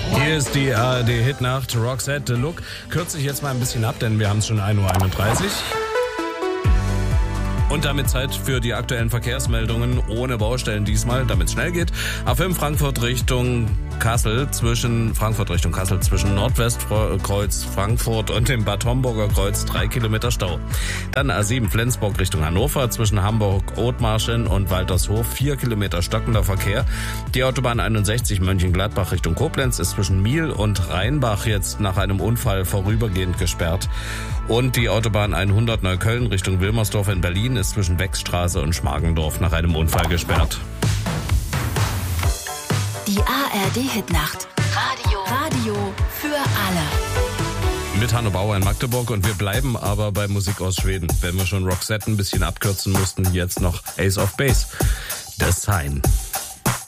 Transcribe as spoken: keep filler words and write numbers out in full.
Hier ist die A R D-Hitnacht, Roxette Look. Kürze ich jetzt mal ein bisschen ab, denn wir haben es schon ein Uhr einunddreißig. Und damit Zeit für die aktuellen Verkehrsmeldungen ohne Baustellen diesmal, damit es schnell geht. A fünf Frankfurt Richtung Kassel, zwischen Frankfurt Richtung Kassel, zwischen Nordwestkreuz Frankfurt und dem Bad Homburger Kreuz drei Kilometer Stau. Dann A sieben Flensburg Richtung Hannover, zwischen Hamburg-Othmarschen und Waltershof vier Kilometer stockender Verkehr. Die Autobahn einundsechzig Mönchengladbach Richtung Koblenz ist zwischen Miel und Rheinbach jetzt nach einem Unfall vorübergehend gesperrt. Und die Autobahn hundert Neukölln Richtung Wilmersdorf in Berlin ist zwischen Wechsstraße und Schmargendorf nach einem Unfall gesperrt. Die A R D-Hitnacht. Radio. Radio für alle. Mit Hanno Bauer in Magdeburg und wir bleiben aber bei Musik aus Schweden. Wenn wir schon Roxette ein bisschen abkürzen mussten, jetzt noch Ace of Base. The Sign.